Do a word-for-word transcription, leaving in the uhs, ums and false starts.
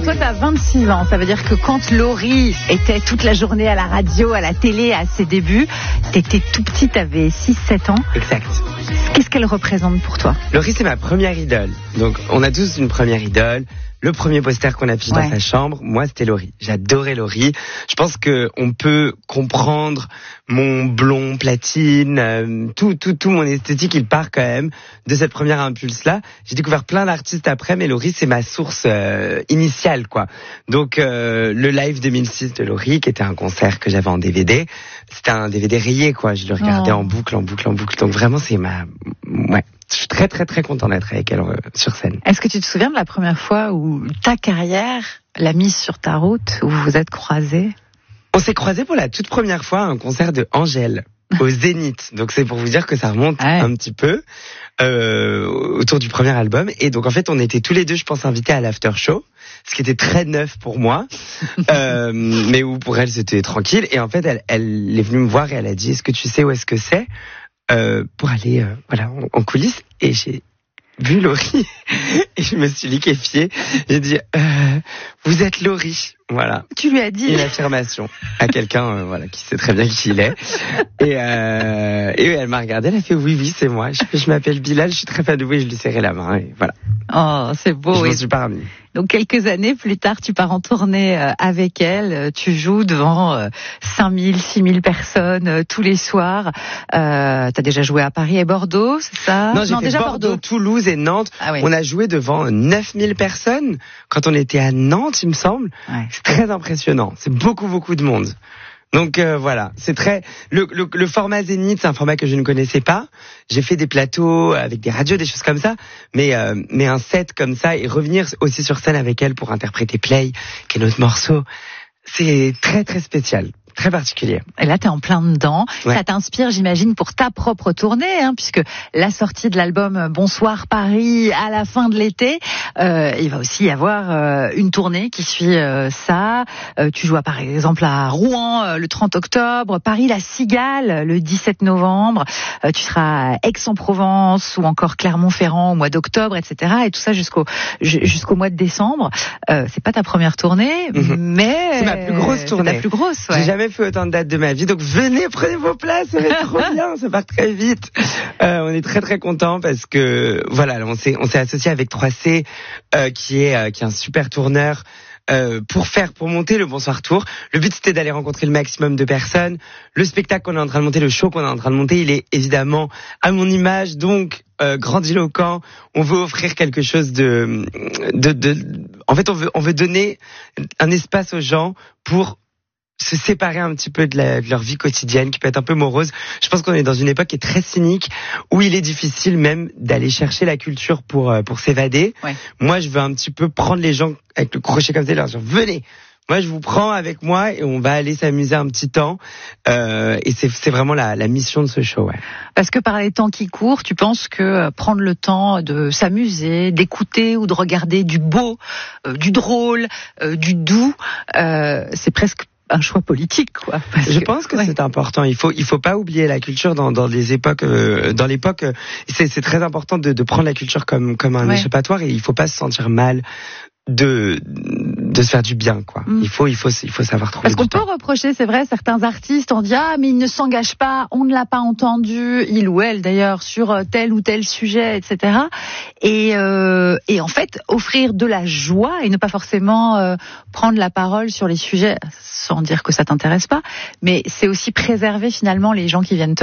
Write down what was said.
toi, tu as vingt-six ans. Ça veut dire que quand Laurie était toute la journée à la radio, à la télé, à ses débuts, tu étais tout petit, tu avais six sept ans. Exact. Qu'est-ce qu'elle représente pour toi? Laurie, c'est ma première idole. Donc, on a tous une première idole. Le premier poster qu'on affiche ouais. dans sa chambre, moi, c'était Laurie. J'adorais Laurie. Je pense que on peut comprendre mon blond platine, euh, tout, tout, tout mon esthétique, il part quand même de cette première impulse-là. J'ai découvert plein d'artistes après, mais Laurie, c'est ma source euh, initiale, quoi. Donc, euh, le live deux mille six de Laurie, qui était un concert que j'avais en D V D, c'était un D V D rayé, quoi. Je le regardais oh. en boucle, en boucle, en boucle. Donc, vraiment, c'est ma, ouais. Je suis très, très, très content d'être avec elle euh, sur scène. Est-ce que tu te souviens de la première fois où ta carrière l'a mise sur ta route, où vous vous êtes croisés? On s'est croisés pour la toute première fois à un concert de Angèle au Zénith. Donc c'est pour vous dire que ça remonte ouais. un petit peu euh, autour du premier album. Et donc en fait, on était tous les deux, je pense, invités à l'after show, ce qui était très neuf pour moi, euh, mais où pour elle c'était tranquille. Et en fait, elle, elle est venue me voir et elle a dit: est-ce que tu sais où est-ce que c'est? Euh, pour aller euh, voilà en, en coulisses, et j'ai vu Laurie et je me suis liquéfié. J'ai dit euh, vous êtes Laurie, voilà. Tu lui as dit une affirmation à quelqu'un euh, voilà qui sait très bien qui il est. Et, euh, et elle m'a regardé, elle a fait oui oui c'est moi. Je, je m'appelle Bilal, je suis très fan de vous, et je lui serrai la main et voilà. Oh c'est beau. Je et... m'en suis pas remis. Donc quelques années plus tard, tu pars en tournée avec elle, tu joues devant cinq mille, six mille personnes euh, tous les soirs. Euh, t'as déjà joué à Paris et Bordeaux, c'est ça? Non, j'ai non, fait déjà Bordeaux, Bordeaux, Toulouse et Nantes. Ah oui. On a joué devant neuf mille personnes quand on était à Nantes, il me semble. Ouais. C'est très impressionnant, c'est beaucoup beaucoup de monde. Donc euh, voilà, c'est très le, le, le format Zénith, c'est un format que je ne connaissais pas. J'ai fait des plateaux avec des radios, des choses comme ça, mais euh, mais un set comme ça et revenir aussi sur scène avec elle pour interpréter Play, qui est notre morceau, c'est très très spécial. Très particulier. Et là, t'es en plein dedans. Ouais. Ça t'inspire, j'imagine, pour ta propre tournée, hein, puisque la sortie de l'album Bonsoir Paris à la fin de l'été, euh, il va aussi y avoir euh, une tournée qui suit euh, ça. Euh, tu joues par exemple à Rouen euh, le trente octobre, Paris la Cigale le dix-sept novembre. Euh, tu seras à Aix-en-Provence ou encore Clermont-Ferrand au mois d'octobre, et cetera. Et tout ça jusqu'au jusqu'au mois de décembre. Euh, c'est pas ta première tournée, mmh. mais c'est ma plus grosse tournée. C'est ta plus grosse. Ouais. J'ai jamais fait autant de dates de ma vie, donc venez, prenez vos places, ça va être trop bien, ça part très vite. Euh, on est très très contents parce que voilà, on s'est on s'est associé avec trois C, euh, qui est euh, qui est un super tourneur. Euh, pour faire, pour monter le Bonsoir Tour. Le but, c'était d'aller rencontrer le maximum de personnes. Le spectacle qu'on est en train de monter, le show qu'on est en train de monter, il est évidemment à mon image, donc euh, grandiloquent. On veut offrir quelque chose de, de, de, en fait, on veut, on veut donner un espace aux gens pour se séparer un petit peu de, la, de leur vie quotidienne qui peut être un peu morose. Je pense qu'on est dans une époque qui est très cynique, où il est difficile même d'aller chercher la culture pour pour s'évader. Ouais. Moi, je veux un petit peu prendre les gens avec le crochet comme ça et leur dire venez. Moi, je vous prends avec moi et on va aller s'amuser un petit temps. Euh, et c'est, c'est vraiment la, la mission de ce show. Ouais. Parce que par les temps qui courent, tu penses que prendre le temps de s'amuser, d'écouter ou de regarder du beau, euh, du drôle, euh, du doux, euh, c'est presque un choix politique, quoi. Parce je que, pense que ouais. c'est important. Il faut, il faut pas oublier la culture dans, dans les époques, euh, dans l'époque. Euh, c'est, c'est très important de, de prendre la culture comme, comme un ouais. échappatoire, et il faut pas se sentir mal de, de se faire du bien, quoi. Mm. Il faut, il faut, il faut savoir trouver. Parce qu'on du peut temps. reprocher, c'est vrai, certains artistes, on dit ah mais il ne s'engage pas, on ne l'a pas entendu, il ou elle d'ailleurs, sur tel ou tel sujet, et cetera. Et euh, et en fait, offrir de la joie et ne pas forcément euh, prendre la parole sur les sujets sans dire que ça t'intéresse pas, mais c'est aussi préserver finalement les gens qui viennent te